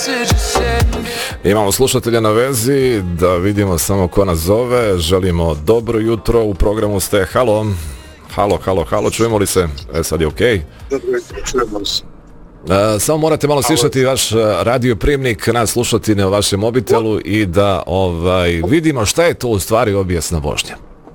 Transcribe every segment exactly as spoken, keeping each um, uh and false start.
Imamo slušatelja na vezi, da vidimo samo ko nas zove. Želimo dobro jutro, u programu ste. Halo, halo, halo, halo, čujemo li se? E, sad je okej. Okay. Dobro jutro, čujemo se. Uh, samo morate malo slišati vaš radio primnik, nas slušati na vašem mobitelu i da ovaj vidimo šta je to u stvari obijesna vožnja.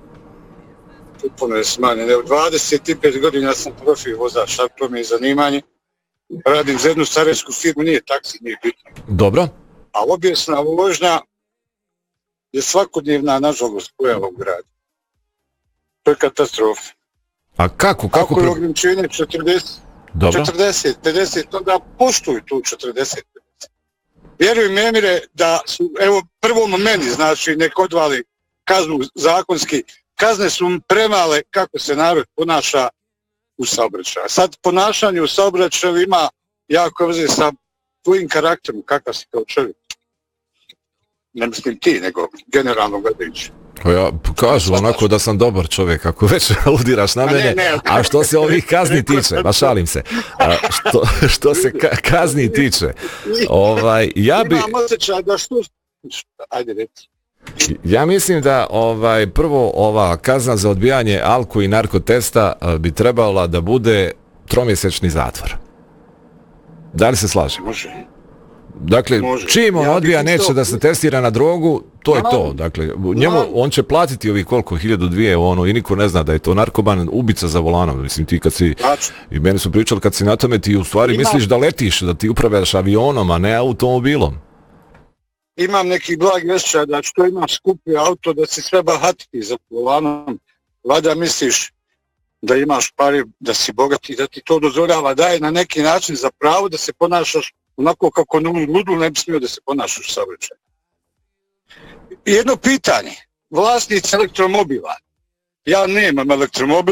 Puno je smanjeno. U dvadeset pet godina sam profi vozač, to mi je zanimanje. Radim za jednu staretsku firmu, nije taksi, nije bitno. Dobro. A obijesna vožnja je svakodnevna, nažalost, pojava u gradu. To je katastrofa. A kako? kako Ako je ograničenje četrdeset, Dobro. četrdeset, pedeset, onda poštuju tu četrdeset, pedeset. Vjerujem, Emire, da su, evo, prvom meni, znači, nek odvali kaznu zakonski, kazne su premale kako se narod ponaša u saobraćaju. Sad, ponašanje u saobraćaju ima jako veze sa tvojim karakterom, kakav si kao čovjek. Ne mislim ti, nego generalno gledajući. Ja kažu onako da sam dobar čovjek, ako već aludiraš na mene. Ne, ne. A što se ovih kazni tiče, ba šalim se, a što, što se ka, kazni tiče, ovaj, ja bi... Imam osjećaj da što... Ajde, reći. Ja mislim da ovaj prvo ova kazna za odbijanje alko i narkotesta bi trebala da bude tromjesečni zatvor. Da li se slaže? Može. Dakle, Može. čim on Ja odbija bih neće isto... da se testira na drogu, to je No. to. Dakle, njemu, No. on će platiti ovih koliko, hiljadu dvije, ono, i niko ne zna da je to narkoman, ubica za volanom. Mislim, ti kad si, Znači. i meni su pričali kad si na tome, ti u stvari Ima... misliš da letiš, da ti upravljaš avionom, a ne automobilom. Imam neki blagi osjećaj da što imaš skupi auto, da si sve bahatiti za volanom. Vada misliš da imaš pare, da si bogat i da ti to dozvoljava, daje na neki način za pravo da se ponašaš onako kako na ludu ne bi smio da se ponašaš u saobraćaju. Jedno pitanje. Vlasnici elektromobila. Ja nemam elektromobil.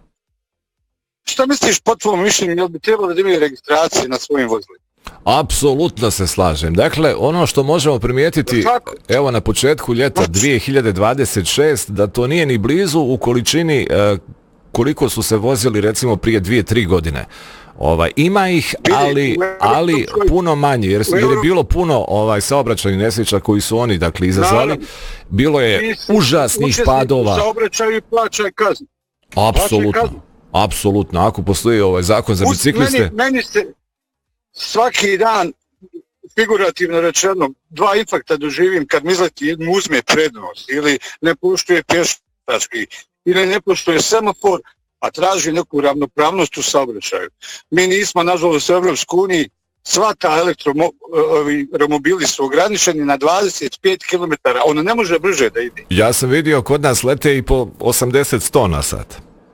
Šta misliš po tvojom mišljenju, jel bi trebalo da imaju registracije na svojim vozilima? Apsolutno se slažem. Dakle, ono što možemo primijetiti, evo na početku ljeta dvije hiljade dvadeset šeste, da to nije ni blizu u količini e, koliko su se vozili recimo prije dvije, tri godine. Ovaj, ima ih, ali, ali puno manje, jer, jer je bilo puno ovaj, saobraćajnih nesreća koji su oni dakle, izazvali. Bilo je užasnih padova. U saobraćaju plaćaj kaznu. Apsolutno. Apsolutno. Ako postoji ovaj zakon za bicikliste... Meni, meni se svaki dan, figurativno rečeno, dva infarkta doživim kad mi izleti jednu uzme prednost ili ne poštuje pješački ili ne poštuje semafor, a traži neku ravnopravnost u saobraćaju. Mi nismo, nažalost, u Evropskoj uniji, sva ta elektromobili su ograničeni na dvadeset pet kilometara, ono ne može brže da ide. Ja sam vidio kod nas lete i po osamdeset sto na sat.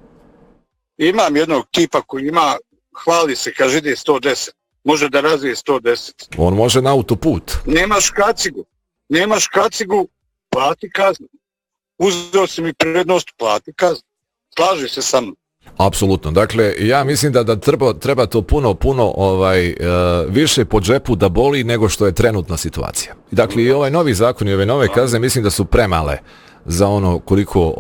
Imam jednog tipa koji ima, hvali se, kaže ide sto deset. Može da razvije sto deset. On može na autoput. Nemaš kacigu. Nemaš kacigu, plati kaznu. Uzeo si mi prednost, plati kaznu. Slaži se sa mnom. Apsolutno. Dakle, ja mislim da, da treba, treba to puno, puno ovaj, uh, više po džepu da boli nego što je trenutna situacija. Dakle, i ovaj novi zakon i ove nove kazne mislim da su premale za ono koliko